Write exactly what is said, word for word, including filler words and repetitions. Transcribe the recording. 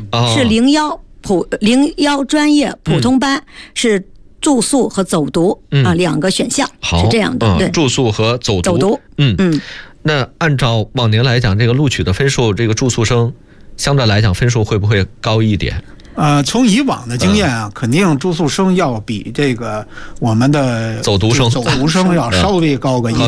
哦、 是零幺普零幺专业普通班、嗯、是住宿和走读、嗯、啊两个选项， 好是这样的、嗯。对， 住宿和走读。 走读， 嗯嗯。那按照往年来讲，这个录取的分数，这个住宿生相对来讲分数会不会高一点？ 呃，从以往的经验啊、嗯，肯定住宿生要比这个我们的走读生走读生要稍微高个一